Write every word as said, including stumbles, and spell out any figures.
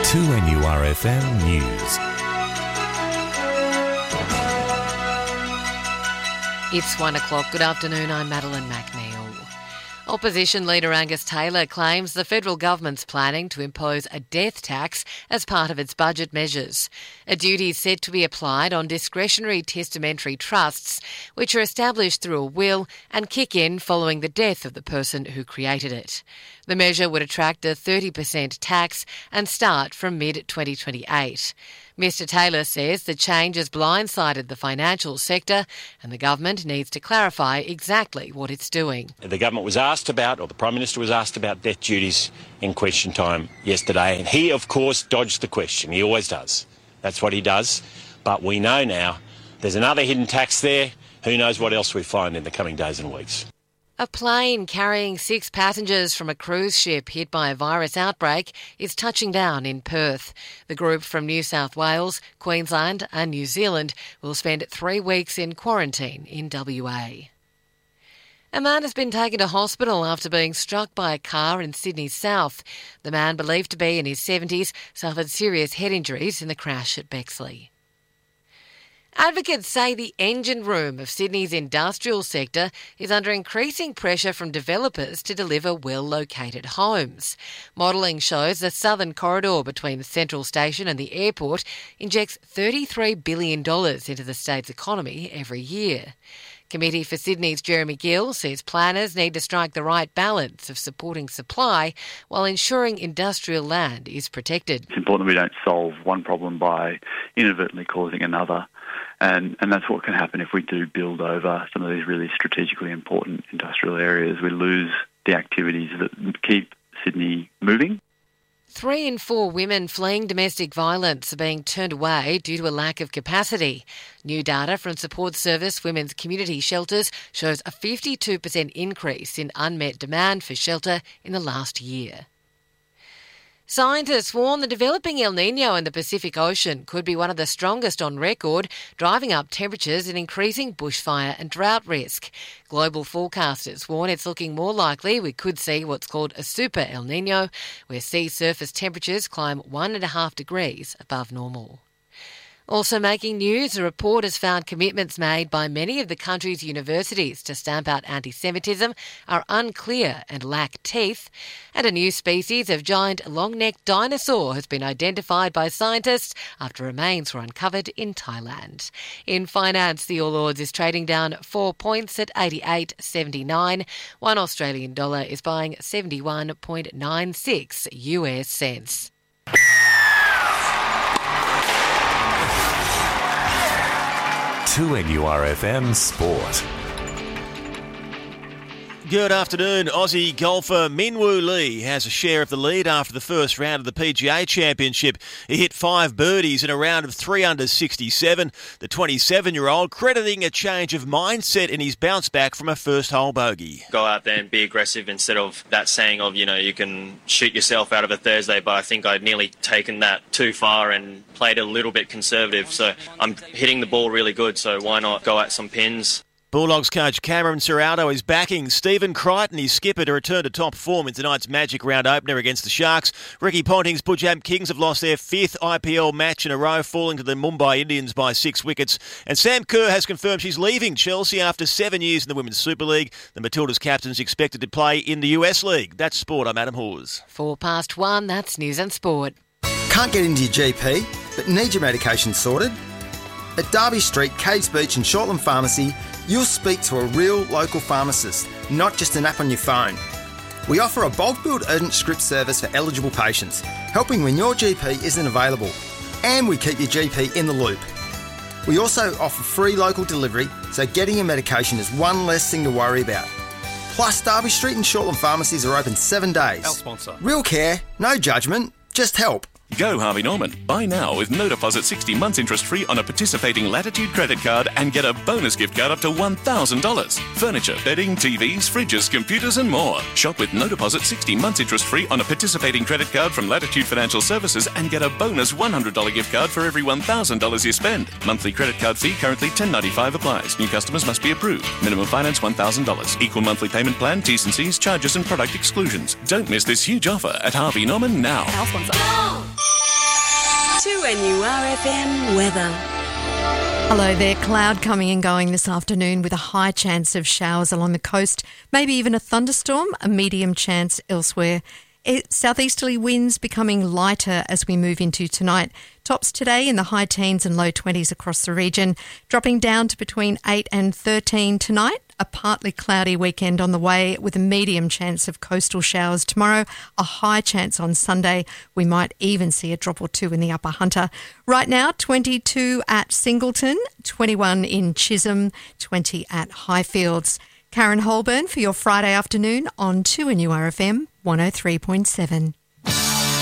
two N U R F M News. It's one o'clock. Good afternoon, I'm Madeline McNeil. Opposition leader Angus Taylor claims the federal government's planning to impose a death tax as part of its budget measures. A duty is said to be applied on discretionary testamentary trusts, which are established through a will and kick in following the death of the person who created it. The measure would attract a thirty percent tax and start from mid twenty twenty-eight. Mister Taylor says the change has blindsided the financial sector and the government needs to clarify exactly what it's doing. The government was asked about, or the Prime Minister was asked about death duties in question time yesterday, and he, of course, dodged the question. He always does. That's what he does. But we know now there's another hidden tax there. Who knows what else we find in the coming days and weeks. A plane carrying six passengers from a cruise ship hit by a virus outbreak is touching down in Perth. The group from New South Wales, Queensland and New Zealand will spend three weeks in quarantine in W A. A man has been taken to hospital after being struck by a car in Sydney's south. The man, believed to be in his seventies, suffered serious head injuries in the crash at Bexley. Advocates say the engine room of Sydney's industrial sector is under increasing pressure from developers to deliver well-located homes. Modelling shows the southern corridor between the Central Station and the airport injects thirty-three billion dollars into the state's economy every year. Committee for Sydney's Jeremy Gill says planners need to strike the right balance of supporting supply while ensuring industrial land is protected. It's important that we don't solve one problem by inadvertently causing another. And, and that's what can happen if we do build over some of these really strategically important industrial areas. We lose the activities that keep Sydney moving. Three in four women fleeing domestic violence are being turned away due to a lack of capacity. New data from Support Service Women's Community Shelters shows a fifty-two percent increase in unmet demand for shelter in the last year. Scientists warn the developing El Niño in the Pacific Ocean could be one of the strongest on record, driving up temperatures and increasing bushfire and drought risk. Global forecasters warn it's looking more likely we could see what's called a super El Niño, where sea surface temperatures climb one and a half degrees above normal. Also making news, a report has found commitments made by many of the country's universities to stamp out anti-Semitism are unclear and lack teeth. And a new species of giant long-necked dinosaur has been identified by scientists after remains were uncovered in Thailand. In finance, the All Ords is trading down four points at eighty-eight seventy-nine. One Australian dollar is buying seventy-one point nine six U S cents. two N U R F M Sport. Good afternoon. Aussie golfer Minwoo Lee has a share of the lead after the first round of the P G A Championship. He hit five birdies in a round of three under sixty-seven. The twenty-seven-year-old crediting a change of mindset in his bounce back from a first-hole bogey. Go out there and be aggressive instead of that saying of, you know, you can shoot yourself out of a Thursday, but I think I'd nearly taken that too far and played a little bit conservative. So I'm hitting the ball really good, so why not go at some pins? Bulldogs coach Cameron Ciraldo is backing Stephen Crichton, his skipper, to return to top form in tonight's Magic Round opener against the Sharks. Ricky Ponting's Punjab Kings have lost their fifth I P L match in a row, falling to the Mumbai Indians by six wickets. And Sam Kerr has confirmed she's leaving Chelsea after seven years in the Women's Super League. The Matildas captain's expected to play in the U S League. That's Sport. I'm Adam Hawes. Four past one, that's News and Sport. Can't get into your G P, but need your medication sorted? At Derby Street, Caves Beach and Shortland Pharmacy, you'll speak to a real local pharmacist, not just an app on your phone. We offer a bulk billed urgent script service for eligible patients, helping when your G P isn't available. And we keep your G P in the loop. We also offer free local delivery, so getting your medication is one less thing to worry about. Plus, Derby Street and Shortland Pharmacies are open seven days. Our sponsor. Real care, no judgment, just help. Go Harvey Norman. Buy now with no deposit sixty months interest free on a participating Latitude credit card and get a bonus gift card up to one thousand dollars. Furniture, bedding, T Vs, fridges, computers and more. Shop with no deposit sixty months interest free on a participating credit card from Latitude Financial Services and get a bonus one hundred dollars gift card for every one thousand dollars you spend. Monthly credit card fee currently ten dollars ninety-five applies. New customers must be approved. Minimum finance one thousand dollars. Equal monthly payment plan, T's and C's, charges and product exclusions. Don't miss this huge offer at Harvey Norman now. Our sponsor. two N U R F M weather. Hello there. Cloud coming and going this afternoon with a high chance of showers along the coast, maybe even a thunderstorm, a medium chance elsewhere. It, southeasterly winds becoming lighter as we move into tonight. Tops today in the high teens and low twenties across the region, dropping down to between eight and thirteen tonight. A partly cloudy weekend on the way with a medium chance of coastal showers tomorrow, a high chance on Sunday. We might even see a drop or two in the Upper Hunter. Right now, twenty-two at Singleton, twenty-one in Chisholm, twenty at Highfields. Karen Holburn for your Friday afternoon on two N U R F M one oh three point seven.